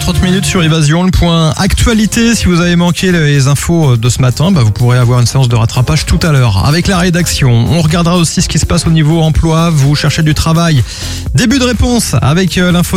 30 minutes sur Évasion, le point actualité. Si vous avez manqué les infos de ce matin, vous pourrez avoir une séance de rattrapage tout à l'heure avec la rédaction. On regardera aussi ce qui se passe au niveau emploi. Vous cherchez du travail. Début de réponse avec l'info